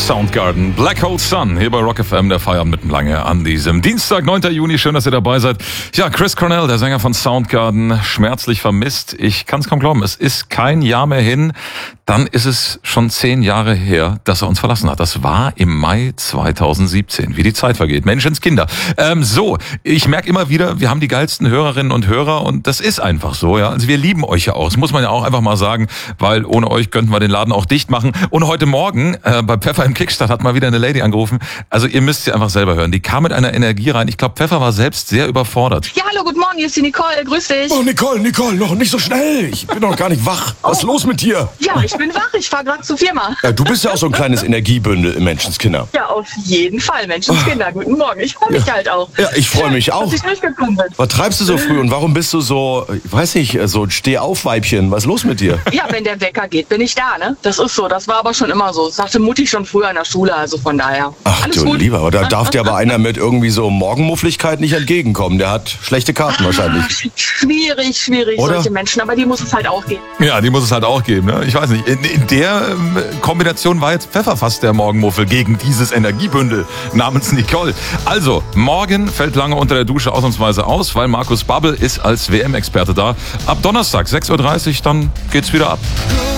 Soundgarden, Black Hole Sun, hier bei Rock FM, der Feierabend mitten lange an diesem Dienstag, 9. Juni. Schön, dass ihr dabei seid. Ja, Chris Cornell, der Sänger von Soundgarden, schmerzlich vermisst. Ich kann es kaum glauben, es ist kein Jahr mehr hin. Dann ist es schon 10 Jahre her, dass er uns verlassen hat. Das war im Mai 2017. Wie die Zeit vergeht. Menschenskinder. Ich merke immer wieder, wir haben die geilsten Hörerinnen und Hörer und das ist einfach so. Ja, also wir lieben euch ja auch. Das muss man ja auch einfach mal sagen, weil ohne euch könnten wir den Laden auch dicht machen. Und heute Morgen bei Pfeffer im Kickstart hat mal wieder eine Lady angerufen. Also ihr müsst sie einfach selber hören. Die kam mit einer Energie rein. Ich glaube, Pfeffer war selbst sehr überfordert. Ja, hallo, guten Morgen, hier ist die Nicole. Grüß dich. Oh, Nicole, noch nicht so schnell. Ich bin noch gar nicht wach. Was ist los mit dir? Ja, ich bin wach. Ich fahre gerade zur Firma. Ja, du bist ja auch so ein kleines Energiebündel im Menschenskinder. Ja, auf jeden Fall, Menschenskinder. Guten Morgen. Ich freue mich halt auch. Ja, ich freue mich auch. Dass ich durchgekommen bin. Was treibst du so früh und warum bist du so, ich weiß nicht, so ein Steh-auf-Weibchen? Was ist los mit dir? Ja, wenn der Wecker geht, bin ich da, ne? Das ist so. Das war aber schon immer so. Das sagte Mutti schon früher in der Schule, also von daher. Ach alles du gut. Lieber, da darf dir aber einer mit irgendwie so Morgenmuffligkeit nicht entgegenkommen. Der hat schlechte Karten wahrscheinlich. Schwierig, Oder? solche Menschen. Aber die muss es halt auch geben. Ja, die muss es halt auch geben. Ne? Ich weiß nicht, in der Kombination war jetzt Pfeffer fast der Morgenmuffel gegen dieses Energiebündel namens Nicole. Also, morgen fällt lange unter der Dusche ausnahmsweise aus, weil Markus Babbel ist als WM-Experte da. Ab Donnerstag, 6.30 Uhr, dann geht's wieder ab.